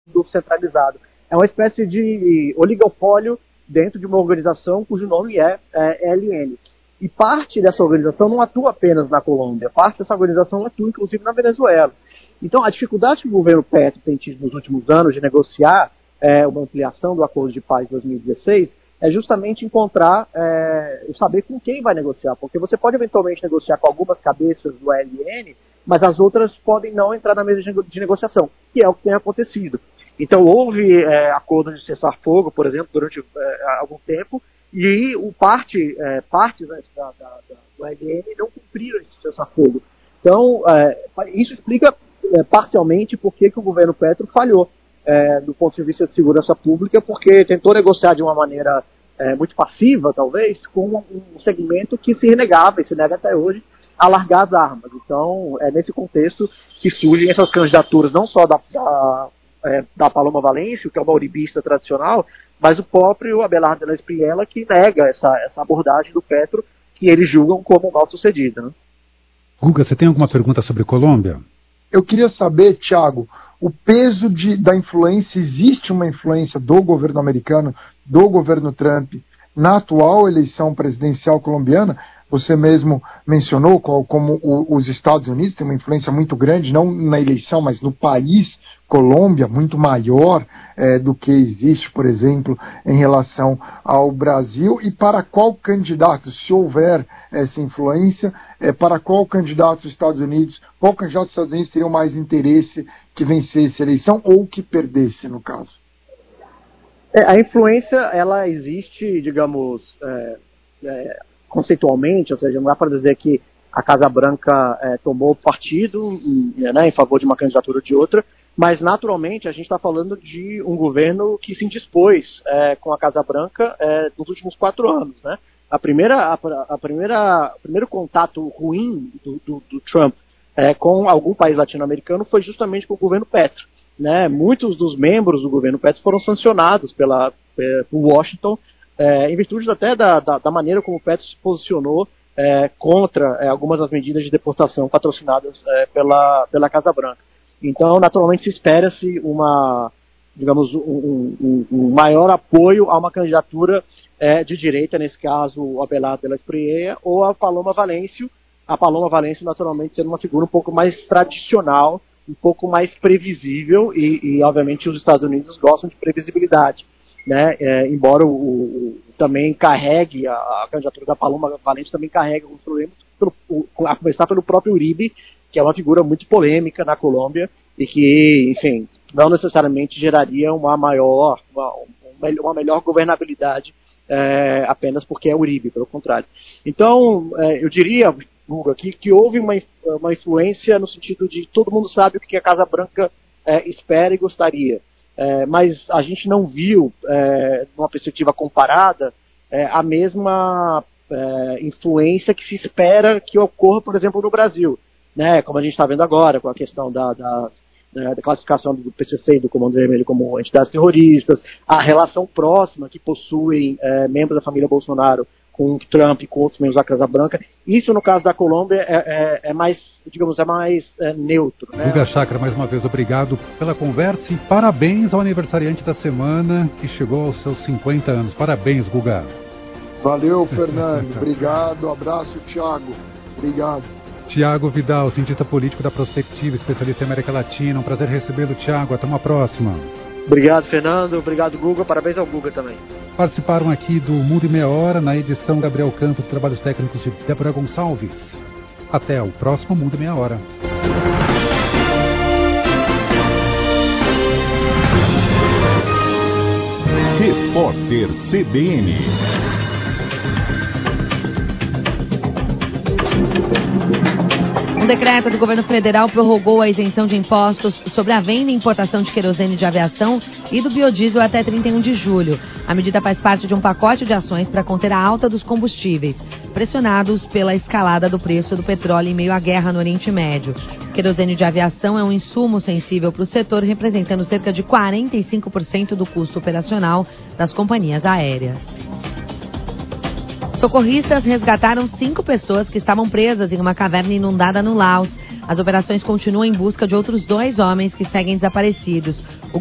centralizado. É uma espécie de oligopólio dentro de uma organização cujo nome é ELN. E parte dessa organização não atua apenas na Colômbia, parte dessa organização atua inclusive na Venezuela. Então, a dificuldade que o governo Petro tem tido nos últimos anos de negociar uma ampliação do Acordo de Paz de 2016 é justamente encontrar, saber com quem vai negociar, porque você pode eventualmente negociar com algumas cabeças do ELN, mas as outras podem não entrar na mesa de negociação, que é o que tem acontecido. Então, houve acordo de cessar-fogo, por exemplo, durante algum tempo, e partes do ELN não cumpriram esse cessar-fogo. Então, isso explica parcialmente por que o governo Petro falhou do ponto de vista de segurança pública, porque tentou negociar de uma maneira muito passiva, talvez, com um segmento que se renegava e se nega até hoje a largar as armas. Então, é nesse contexto que surgem essas candidaturas, não só da Paloma Valêncio, que é uma uribista tradicional, mas o próprio Abelardo de la Espriella, que nega essa abordagem do Petro, que eles julgam como mal sucedida. Né? Guga, você tem alguma pergunta sobre Colômbia? Eu queria saber, Thiago, o peso da influência, existe uma influência do governo americano, do governo Trump, na atual eleição presidencial colombiana? Você mesmo mencionou como os Estados Unidos têm uma influência muito grande, não na eleição, mas no país Colômbia, muito maior do que existe, por exemplo, em relação ao Brasil. E para qual candidato, se houver essa influência, para qual candidato dos Estados Unidos teriam mais interesse que vencesse a eleição ou que perdesse, no caso? A influência, ela existe, digamos, conceitualmente, ou seja, não dá para dizer que a Casa Branca tomou partido em favor de uma candidatura ou de outra, mas naturalmente a gente está falando de um governo que se indispôs com a Casa Branca nos últimos 4 anos. Né? O primeiro contato ruim do Trump com algum país latino-americano foi justamente com o governo Petro. Né? Muitos dos membros do governo Petro foram sancionados por Washington, em virtude até da maneira como o Petro se posicionou contra algumas das medidas de deportação patrocinadas pela Casa Branca. Então, naturalmente, se espera-se um maior apoio a uma candidatura de direita, nesse caso, o Abelardo de la Espriella ou a Paloma Valêncio. A Paloma Valêncio, naturalmente, sendo uma figura um pouco mais tradicional, um pouco mais previsível e obviamente, os Estados Unidos gostam de previsibilidade. Né? Embora também carregue, a candidatura da Paloma Valêncio também carrega alguns problemas, a começar pelo próprio Uribe, que é uma figura muito polêmica na Colômbia e que, enfim, não necessariamente geraria uma melhor governabilidade apenas porque é Uribe, pelo contrário. Então, eu diria, Guga, que houve uma influência no sentido de todo mundo sabe o que a Casa Branca espera e gostaria. Mas a gente não viu, numa perspectiva comparada, a mesma influência que se espera que ocorra, por exemplo, no Brasil, né? Como a gente está vendo agora, com a questão da classificação do PCC e do Comando Vermelho como entidades terroristas, a relação próxima que possuem membros da família Bolsonaro com Trump e com outros membros da Casa Branca. Isso, no caso da Colômbia, é mais, digamos, neutro. Né? Guga Chakra, mais uma vez, obrigado pela conversa e parabéns ao aniversariante da semana que chegou aos seus 50 anos. Parabéns, Guga. Valeu, Fernando. Obrigado. Abraço, Thiago. Obrigado. Tiago Vidal, cientista político da Prospectiva, especialista em América Latina. Um prazer recebê-lo, Tiago. Até uma próxima. Obrigado, Fernando. Obrigado, Guga. Parabéns ao Guga também. Participaram aqui do Mundo em Meia Hora, na edição Gabriel Campos, trabalhos técnicos de Débora Gonçalves. Até o próximo Mundo em Meia Hora. Repórter CBN. Um decreto do governo federal prorrogou a isenção de impostos sobre a venda e importação de querosene de aviação e do biodiesel até 31 de julho. A medida faz parte de um pacote de ações para conter a alta dos combustíveis, pressionados pela escalada do preço do petróleo em meio à guerra no Oriente Médio. Querosene de aviação é um insumo sensível para o setor, representando cerca de 45% do custo operacional das companhias aéreas. Socorristas resgataram 5 pessoas que estavam presas em uma caverna inundada no Laos. As operações continuam em busca de outros 2 homens que seguem desaparecidos.